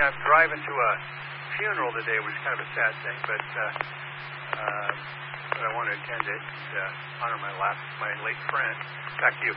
I'm driving to a funeral today, which is kind of a sad thing, but I want to attend it and honor my late friend. Back to you.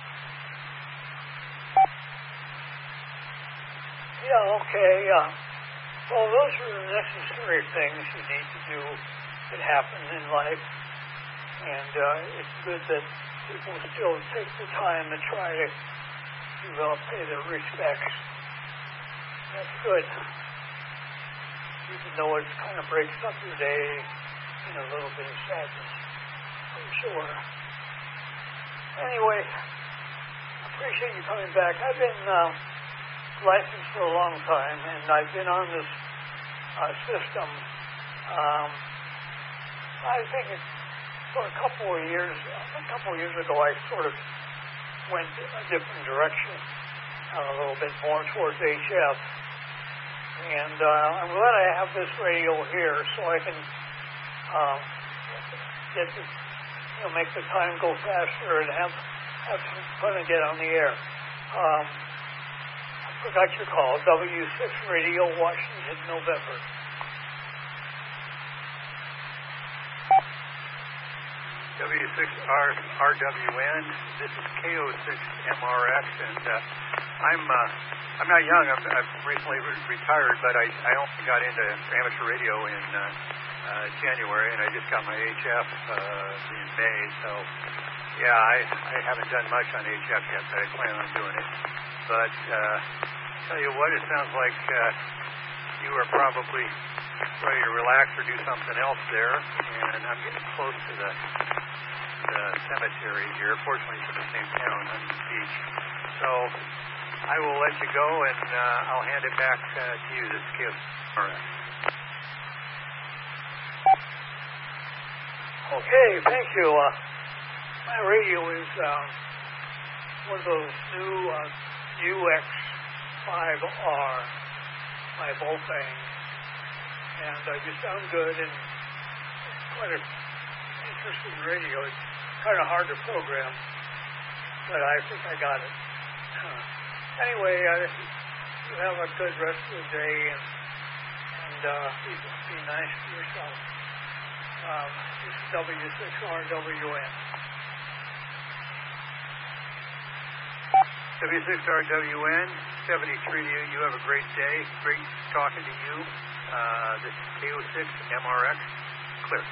Yeah, okay. Well, those are the necessary things you need to do that happen in life. And it's good that people still take the time to try to pay their respects. That's good. Even though it kind of breaks up your day in a little bit of sadness, for sure. Anyway, I appreciate you coming back. I've been licensed for a long time, and I've been on this system. I think for a couple of years ago, I sort of went a different direction, a little bit more towards HF. And I'm glad I have this radio here so I can get to, make the time go faster and have some fun and get on the air. I forgot your call. W6 Radio, Washington, November. W6RWN. This is KO6MRX, and I'm not young. I've recently retired, but I only got into amateur radio in January, and I just got my HF in May. So, yeah, I haven't done much on HF yet, but I plan on doing it. But tell you what, it sounds like you are probably ready to relax or do something else there, and I'm getting close to the cemetery here. Fortunately, it's in the same town, Huntington Beach. So I will let you go, and I'll hand it back to you. This is KO6. Okay, thank you. My radio is one of those new UX5R by Volfang, and you sound good, and it's quite an interesting radio. It's kind of hard to program, but I think I got it. Anyway, you have a good rest of the day, and be nice to yourself. This is W6RWN. W6RWN, 73 to you. You have a great day. Great talking to you. This is KO6MRX.